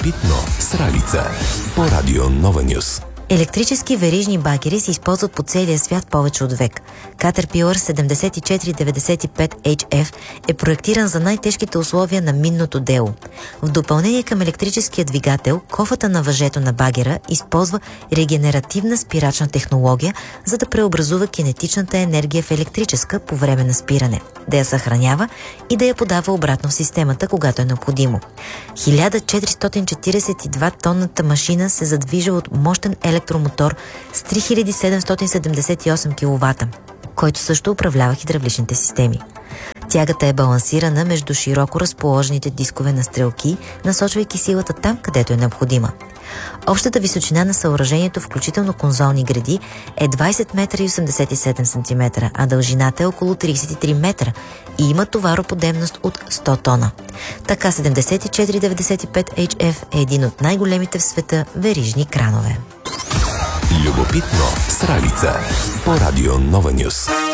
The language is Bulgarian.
Любопитно с Ралица по Радио Нова Нюс. Електрически верижни багери се използват по целия свят повече от век. Caterpillar 7495HF е проектиран за най-тежките условия на минното дело. В допълнение към електрическия двигател, кофата на въжето на багера използва регенеративна спирачна технология, за да преобразува кинетичната енергия в електрическа по време на спиране, да я съхранява и да я подава обратно в системата, когато е необходимо. 1442 тонната машина се задвижва от мощен електромотор с 3778 кВт, който също управлява хидравличните системи. Тягата е балансирана между широко разположените дискове на стрелки, насочвайки силата там, където е необходима. Общата височина на съоръжението, включително конзолни греди, е 20 метра и 87 см, а дължината е около 33 метра и има товароподемност от 100 тона. Така 7495HF е един от най-големите в света верижни кранове. Любопитно с Ралица по Радио Нова Нюс.